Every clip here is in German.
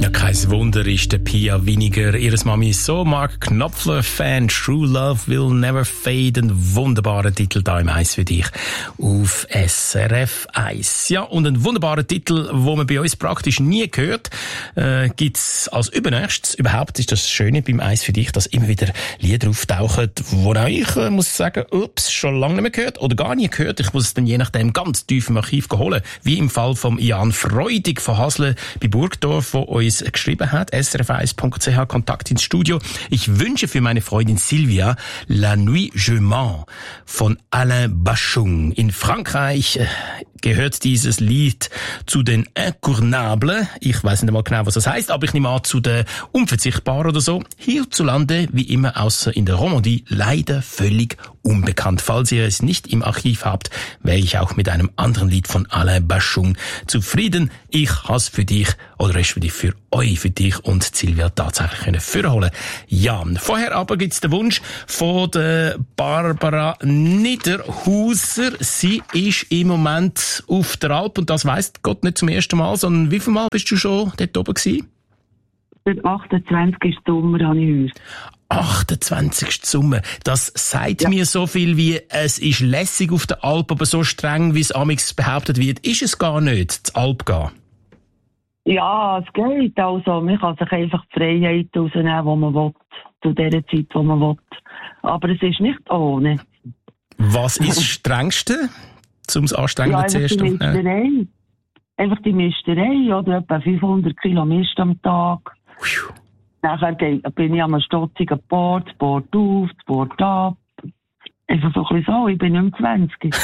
Ja, kein Wunder ist der Pia Winiger, ihres Mami so Mark Knopfler-Fan. True Love Will Never Fade, ein wunderbarer Titel da im Eis für dich auf SRF 1. Ja, und einen wunderbaren Titel, wo man bei uns praktisch nie hört, gibt's als übernächstes. Überhaupt ist das Schöne beim Eis für dich, dass immer wieder Lieder auftauchen, wo auch ich muss sagen, ups, schon lange nicht mehr gehört oder gar nie gehört. Ich muss es dann je nachdem ganz tief im Archiv holen, wie im Fall von Jan Freudig von Hasle bei Burgdorf, der uns geschrieben hat, srf1.ch, Kontakt ins Studio. Ich wünsche für meine Freundin Sylvia La Nuit Je Mens von Alain Bachung. In Frankreich gehört dieses Lied zu den Incontournables. Ich weiss nicht mal genau, was das heisst, aber ich nehme an, zu den Unverzichtbaren oder so. Hierzulande, wie immer, außer in der Romandie, leider völlig unbekannt. Falls ihr es nicht im Archiv habt, wäre ich auch mit einem anderen Lied von Alain Bachung zufrieden. Ich has für dich, oder respektive für euch, für dich und Silvia tatsächlich können vorholen. Ja, vorher aber gibt's den Wunsch von der Barbara Niederhauser. Sie ist im Moment auf der Alp und das weiss Gott nicht zum ersten Mal, sondern wie viel Mal bist du schon dort oben gewesen? Der 28. Sommer habe ich gehört. 28. Sommer. Das sagt mir so viel wie, es ist lässig auf der Alp, aber so streng, wie es amigs behauptet wird, ist es gar nicht, zur Alp gehen. Ja, es geht. Also, man kann sich einfach die Freiheit rausnehmen, die man will, zu der Zeit, die man will. Aber es ist nicht ohne. Was ist das Strengste, um das Anstrengende zuerst aufzunehmen? Einfach die Misterei, oder etwa 500 Kilometer am Tag. Nachher bin ich am stotzigen Board auf, Board ab. Einfach so ein bisschen so, ich bin nicht mehr 20.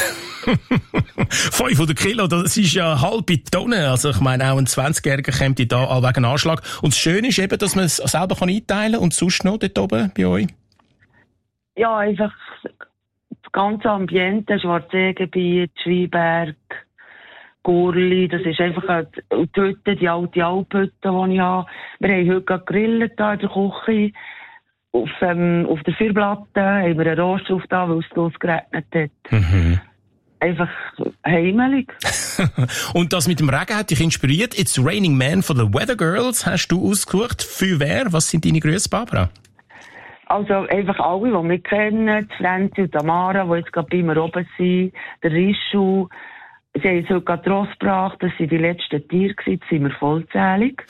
500 Kilo, das ist ja eine halbe Tonne. Also ich meine, auch ein 20-Jähriger kommt da all wegen Anschlag. Und das Schöne ist eben, dass man es selber einteilen kann und sonst noch dort oben bei euch. Ja, einfach das ganze Ambiente, Schwarzseegebiet, Schweinberg, Gurli, das ist einfach dort die alte Alphütte, die ich habe. Wir haben heute gegrillt hier in der Küche. Auf der Feuerplatte haben wir einen Rost drauf da, weil es losgeregnet hat. Mhm. Einfach heimelig. Und das mit dem Regen hat dich inspiriert. It's Raining Man von den Weather Girls hast du ausgesucht. Für wer? Was sind deine Grüße, Barbara? Also einfach alle, die wir kennen. Die Franzi und Tamara, die jetzt gerade bei mir oben sind. Der Rischu. Sie haben uns heute gerade Ross gebracht. Das waren die letzten Tiere. Jetzt sind wir vollzählig.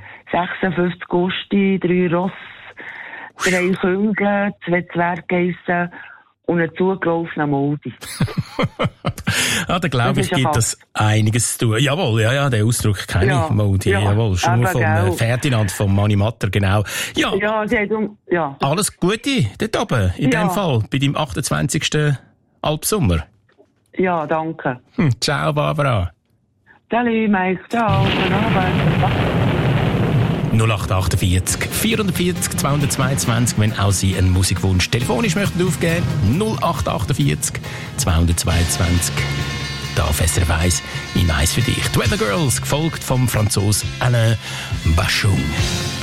56 Gusti, 3 Ross, 3 Küngel, 2 Zwerggeissen und einen zugelaufenen Moldi. Da glaube ich, gibt das einiges zu tun. Jawohl, ja, den Ausdruck kenne ich. Moldi, jawohl. Schon vom Ferdinand, vom Mani Matter, genau. Ja, ja. Alles Gute dort oben, in dem Fall, bei deinem 28. Alpsommer. Ja, danke. Ciao, Barbara. Salut, Mike. Ciao. 0848 440 222, wenn auch Sie einen Musikwunsch telefonisch möchten aufgeben. 0848 222. Da auf SRF 1 im Eis für dich. Die Weather Girls, gefolgt vom Franzosen Alain Bachung.